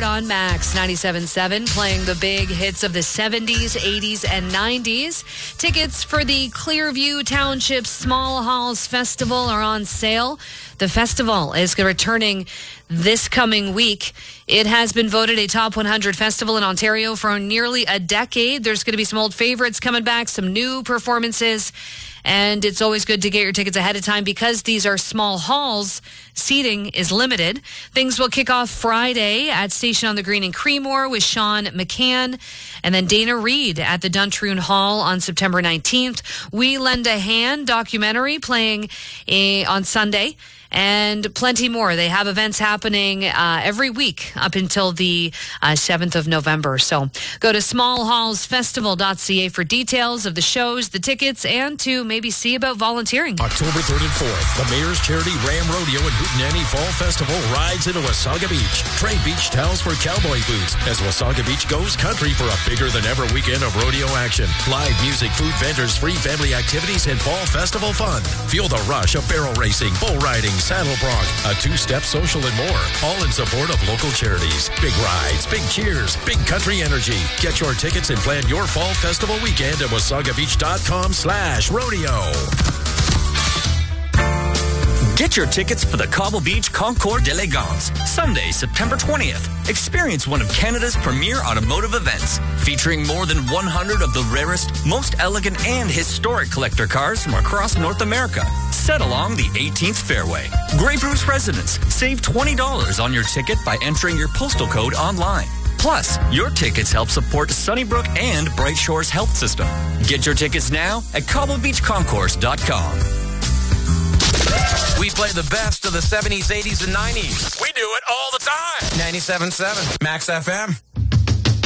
Ford on Max 97.7, playing the big hits of the 70s, 80s, and 90s. Tickets for the Clearview Township Small Halls Festival are on sale. The festival is returning this coming week. It has been voted a top 100 festival in Ontario for nearly a decade. There's going to be some old favorites coming back, some new performances, and it's always good to get your tickets ahead of time because these are small halls. Seating is limited. Things will kick off Friday at Station on the Green in Creemore with Sean McCann, and then Dana Reed at the Duntroon Hall on September 19th. We Lend a Hand documentary playing on Sunday, and plenty more. They have events happening every week up until the 7th of November. So go to smallhallsfestival.ca for details of the shows, the tickets, and to maybe see about volunteering. October 3rd and 4th, the Mayor's Charity Ram Rodeo and Hootenanny Fall Festival rides into Wasaga Beach. Trade beach towels for cowboy boots as Wasaga Beach goes country for a bigger-than-ever weekend of rodeo action. Live music, food vendors, free family activities, and fall festival fun. Feel the rush of barrel racing, bull riding, saddle bronc, a two-step social, and more. All in support of local charities. Big rides, big cheers, big country energy. Get your tickets and plan your fall festival weekend at wasagabeach.com/rodeo. Get your tickets for the Cobble Beach Concours d'Elegance, Sunday, September 20th. Experience one of Canada's premier automotive events, featuring more than 100 of the rarest, most elegant, and historic collector cars from across North America, set along the 18th fairway. Grey Bruce residents save $20 on your ticket by entering your postal code online. Plus, your tickets help support Sunnybrook and Bright Shores Health System. Get your tickets now at cobblebeachconcourse.com. We play the best of the 70s, 80s, and 90s. We do it all the time. 97.7 Max FM.